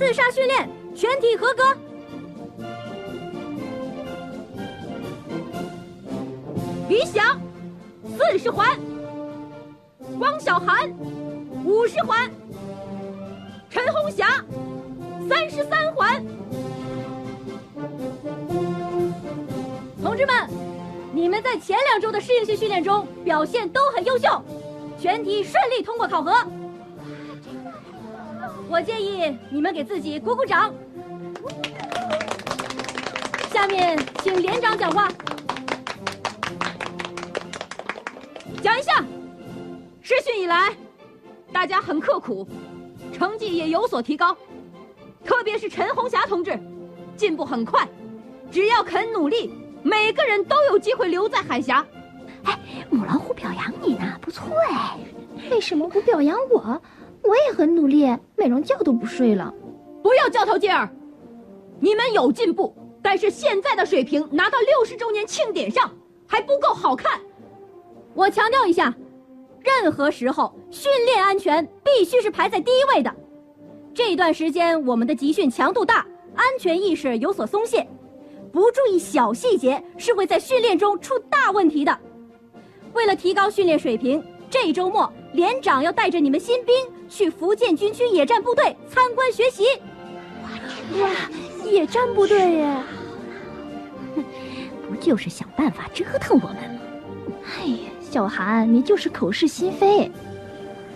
刺杀训练全体合格。李想40环，汪小涵50环，陈红霞33环。同志们，你们在前2周的适应性训练中表现都很优秀，全体顺利通过考核。我建议你们给自己鼓鼓掌。下面请连长讲话。讲一下，试训以来，大家很刻苦，成绩也有所提高，特别是陈红霞同志，进步很快。只要肯努力，每个人都有机会留在海峡。 哎，母老虎表扬你呢，不错哎。为什么不表扬我？我也很努力，美容觉都不睡了。 不要交头接耳，你们有进步，但是现在的水平拿到60周年庆典上还不够好看。我强调一下，任何时候训练安全必须是排在第一位的。这段时间我们的集训强度大，安全意识有所松懈，不注意小细节是会在训练中出大问题的。为了提高训练水平，这周末连长要带着你们新兵去福建军区野战部队参观学习。 哇，野战部队耶！ 不就是想办法折腾我们吗？ 哎呀，小韩，你就是口是心非。